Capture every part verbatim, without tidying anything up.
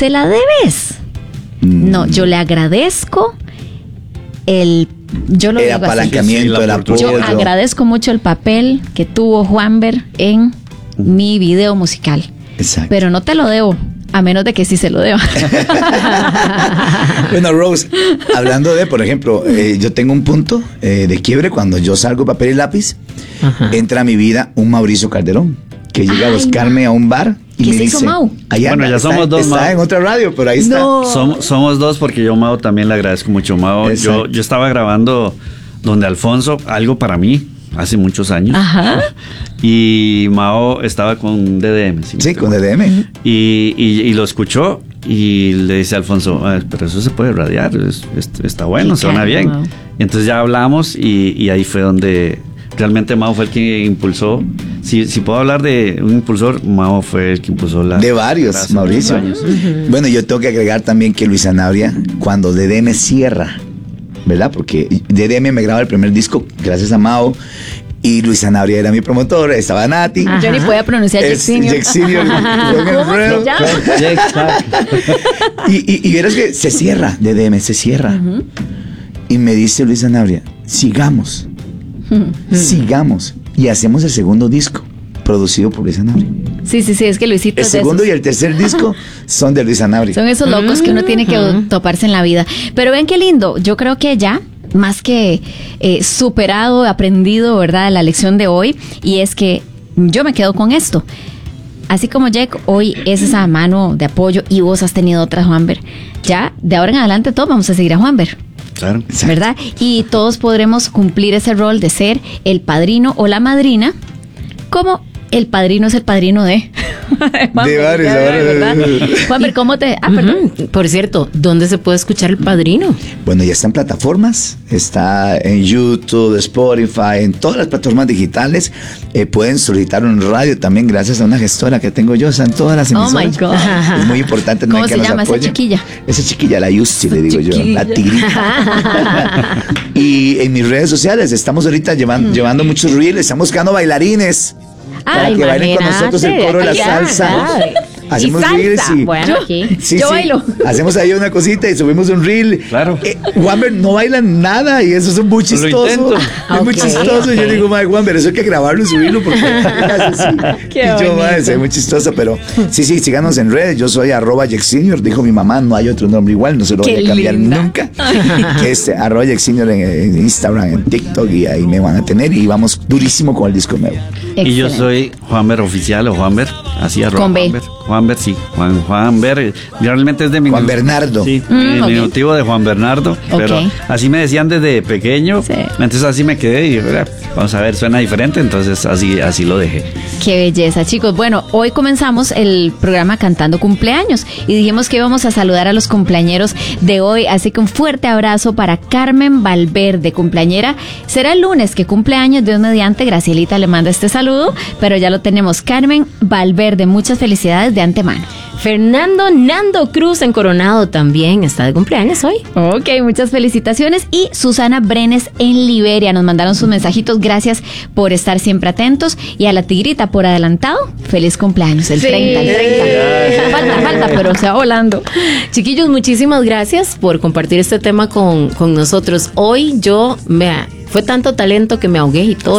se la debes. Mm. No, yo le agradezco el... Yo lo el digo apalancamiento, así. el apoyo. Yo agradezco mucho el papel que tuvo Juanber en mi video musical. Exacto. Pero no te lo debo, a menos de que sí se lo deba. Bueno, Rose, hablando de, por ejemplo, eh, yo tengo un punto eh, de quiebre cuando yo salgo papel y lápiz. Ajá. Entra a mi vida un Mauricio Calderón, que llega Ay, a buscarme no. a un bar y me dice, Mau? Allá bueno, ya está, somos dos, está Mau. en otra radio, pero ahí no. está. Somos, somos dos porque yo, Mau, también le agradezco mucho. Mau, yo, yo estaba grabando donde Alfonso, algo para mí, hace muchos años. Ajá. Y Mao estaba con D D M. Sí, sí con D D M. Y, y, y lo escuchó y le dice a Alfonso, ah, pero eso se puede radiar, es, es, está bueno, suena bien. Wow. Y entonces ya hablamos y, y ahí fue donde realmente Mao fue el que impulsó. Si, si puedo hablar de un impulsor, Mao fue el que impulsó la... De varios, Mauricio. Uh-huh. Bueno, yo tengo que agregar también que Luis Sanabria, cuando D D M cierra, ¿verdad? Porque D D M me graba el primer disco gracias a Mao. Y Luis Sanabria era mi promotor, estaba Nati. Ajá. Yo ni podía pronunciar Jack Senior. Jack Senior. ¿Cómo se llama? y, y, y verás que se cierra, D D M, se cierra. Uh-huh. Y me dice Luis Sanabria, sigamos, uh-huh. sigamos. Y hacemos el segundo disco, producido por Luis Sanabria. Sí, sí, sí, es que Luisito El es segundo esos. y el tercer disco son de Luis Sanabria. Son esos locos uh-huh. que uno tiene que toparse en la vida. Pero ven qué lindo, yo creo que ya... más que eh, superado, aprendido, ¿verdad? La lección de hoy, y es que yo me quedo con esto. Así como Jack hoy es esa mano de apoyo y vos has tenido otras, Juanber, ya de ahora en adelante todos vamos a seguir a Juanber. Claro. ¿Verdad? Y todos podremos cumplir ese rol de ser el padrino o la madrina, como el padrino es el padrino de... de varios, ¿verdad? Juanber, ¿cómo te...? Ah, perdón. Uh-huh. Por cierto, ¿dónde se puede escuchar El Padrino? Bueno, ya está en plataformas, está en YouTube, Spotify, en todas las plataformas digitales. Eh, pueden solicitar un radio también gracias a una gestora que tengo yo, están todas las emisoras. Oh my God. Es muy importante. ¿Cómo que se nos llama apoyen. esa chiquilla? Esa chiquilla, la Yusti, le digo chiquilla. yo, la tigrita. Y en mis redes sociales estamos ahorita llevando, mm. llevando muchos reels, estamos buscando bailarines. Ah, para que bailen con nosotros el coro de la salsa. Hacemos y salsa. reels y bueno, aquí. Sí, yo sí. bailo. Hacemos ahí una cosita y subimos un reel. Claro. Eh, Juanber no bailan nada y eso es muy chistoso. Es okay, muy chistoso. Okay. Yo digo, madre, Juanber, eso hay que grabarlo y subirlo porque así. Qué y yo, madre, es muy chistoso, pero sí, sí, síganos en redes. Yo soy arroba Jack Senior. Dijo mi mamá, no hay otro nombre igual, no se lo voy a cambiar linda. nunca. Que es arroba Jack Senior en, en Instagram, en TikTok, y ahí me van a tener y vamos durísimo con el disco nuevo. Excelente. Y yo soy Juanber Oficial o Juanber, así arroba con B. Juanber. Juanber, sí, Juan, Juanber, realmente es de mi... Juan Bernardo. Sí, mm, diminutivo okay. de Juan Bernardo, okay. pero así me decían desde pequeño, sí. entonces así me quedé y vamos a ver, suena diferente, entonces así, así lo dejé. Qué belleza, chicos. Bueno, hoy comenzamos el programa cantando cumpleaños y dijimos que íbamos a saludar a los cumpleañeros de hoy, así que un fuerte abrazo para Carmen Valverde, cumpleañera. Será el lunes que cumpleaños, Dios mediante, Gracielita le manda este saludo, pero ya lo tenemos. Carmen Valverde, muchas felicidades de antemano. Fernando Nando Cruz en Coronado también está de cumpleaños hoy. Ok, muchas felicitaciones. Y Susana Brenes en Liberia nos mandaron sus mensajitos. Gracias por estar siempre atentos. Y a la Tigrita por adelantado, feliz cumpleaños, el sí. treinta, el treinta. Falta, falta, pero se va volando. Chiquillos, muchísimas gracias por compartir este tema con, con nosotros. Hoy yo me... Fue tanto talento que me ahogué y todo.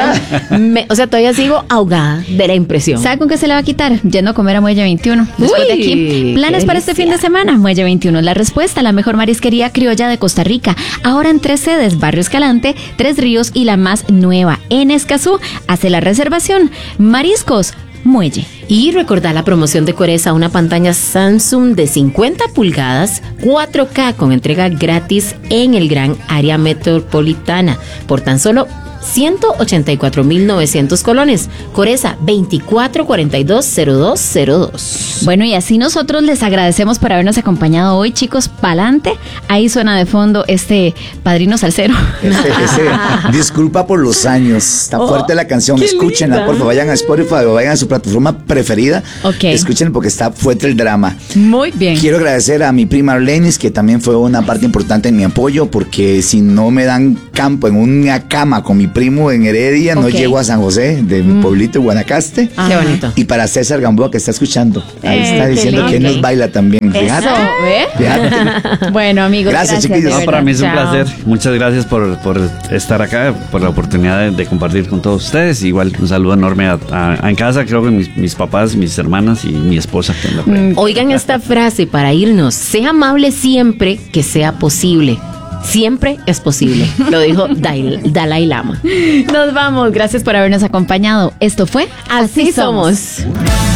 Me, o sea, todavía sigo ahogada de la impresión. ¿Sabe con qué se le va a quitar? Yendo a comer a Muelle veintiuno. Después Uy, de aquí, ¿planes para este fin de semana? Muelle veintiuno, la respuesta, la mejor marisquería criolla de Costa Rica. Ahora en tres sedes, Barrio Escalante, Tres Ríos y la más nueva en Escazú. Hace la reservación. Mariscos Muelle. Y recordar la promoción de Coresa, una pantalla Samsung de cincuenta pulgadas, cuatro K con entrega gratis en el gran área metropolitana por tan solo ciento ochenta y cuatro mil novecientos colones. Coresa veinticuatro cuarenta y dos cero dos cero dos. Bueno, y así nosotros les agradecemos por habernos acompañado hoy, chicos. Pa'lante. Ahí suena de fondo este Padrino Salsero. Ese, ese, disculpa por los años. Está oh, fuerte la canción. Escúchenla, linda. Por favor. Vayan a Spotify o vayan a su plataforma preferida. Okay. Escúchenla porque está fuerte el drama. Muy bien. Quiero agradecer a mi prima Arlenis, que también fue una parte importante en mi apoyo, porque si no me dan campo en una cama con mi primo en Heredia, okay. no llego a San José, de mi mm. pueblito, Guanacaste. Ah, qué bonito. Y para César Gamboa, que está escuchando. Ahí eh, está diciendo que nos baila también. Fíjate. Eso, ¿ve? Fíjate. Bueno, amigos, gracias, gracias chiquillos. No, para mí es un placer. Muchas gracias por, por estar acá, por la oportunidad de, de compartir con todos ustedes. Igual un saludo enorme a, a, a en casa, creo que mis, mis papás, mis hermanas y mi esposa. Mm, oigan esta frase para irnos: sea amable siempre que sea posible. Siempre es posible. Lo dijo Dalai, Dalai Lama. Nos vamos. Gracias por habernos acompañado. Esto fue Así, Así somos. somos.